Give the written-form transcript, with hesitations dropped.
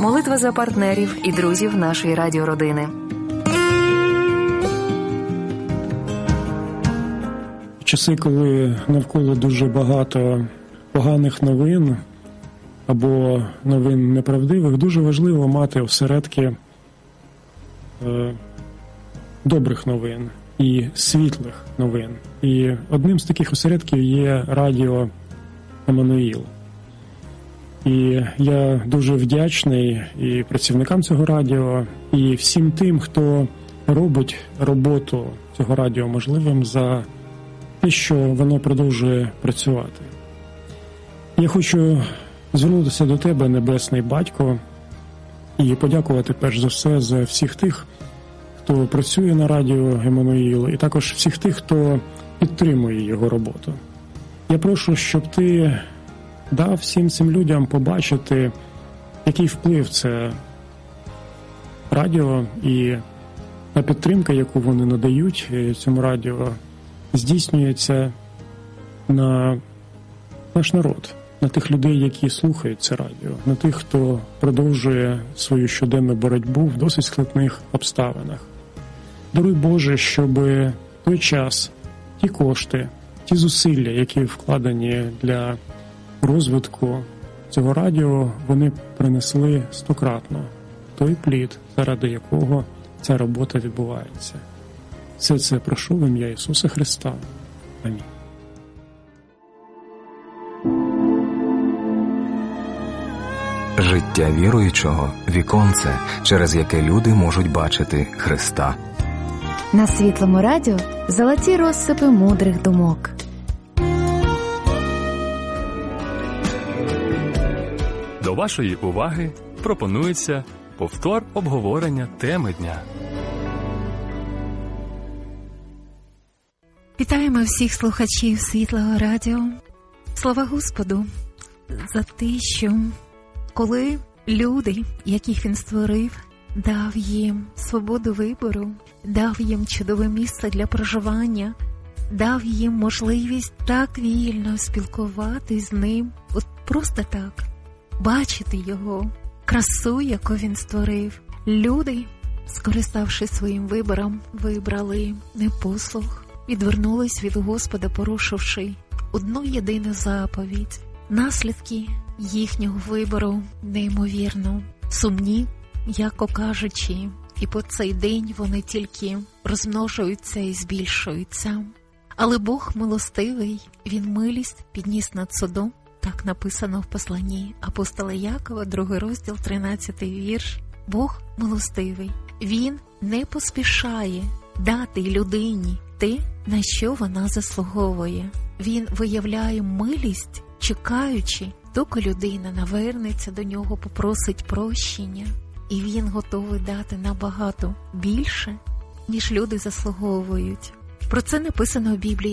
молитва за партнерів і друзів нашої радіородини. В часи, коли навколо дуже багато поганих новин або новин неправдивих, дуже важливо мати осередки добрих новин і світлих новин. І одним з таких осередків є радіо «Еммануїл». І я дуже вдячний і працівникам цього радіо, і всім тим, хто робить роботу цього радіо можливим за те, що воно продовжує працювати. Я хочу звернутися до тебе, Небесний Батько, і подякувати перш за все за всіх тих, хто працює на радіо «Еммануїл», і також всіх тих, хто підтримує його роботу. Я прошу, щоб ти дав всім цим людям побачити, який вплив це радіо і та підтримка, яку вони надають цьому радіо, здійснюється на наш народ, на тих людей, які слухають це радіо, на тих, хто продовжує свою щоденну боротьбу в досить складних обставинах. Даруй, Боже, щоб той час, ті кошти, ті зусилля, які вкладені для розвитку цього радіо, вони принесли стократно той плід, заради якого ця робота відбувається. Все це прошу в ім'я Ісуса Христа. Амінь. Життя віруючого – віконце, через яке люди можуть бачити Христа. На Світлому радіо золоті розсипи мудрих думок. До вашої уваги пропонується повтор обговорення теми дня. Вітаємо всіх слухачів Світлого радіо. Слава Господу за те, що коли люди, яких Він створив, дав їм свободу вибору, дав їм чудове місце для проживання, дав їм можливість так вільно спілкуватись з Ним, от просто так, бачити Його, красу, яку Він створив. Люди, скориставшись своїм вибором, вибрали непослух, відвернулись від Господа, порушивши одну єдину заповідь. Наслідки їхнього вибору неймовірно сумні, м'яко кажучи, і по цей день вони тільки розмножуються і збільшуються. Але Бог милостивий, Він милість підніс над судом, так написано в посланні апостола Якова, 2 розділ, 13 вірш. Бог милостивий, Він не поспішає дати людині те, на що вона заслуговує. Він виявляє милість, чекаючи, доки людина навернеться до нього, попросить прощення. І Він готовий дати набагато більше, ніж люди заслуговують. Про це написано в Біблії.